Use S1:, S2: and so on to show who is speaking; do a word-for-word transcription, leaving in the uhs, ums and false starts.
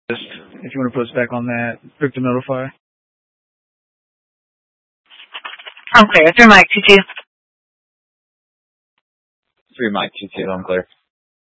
S1: if you want to put us back on that, victim notify.
S2: I'm clear. Through Mike two two.
S3: Through Mike two two, I'm clear.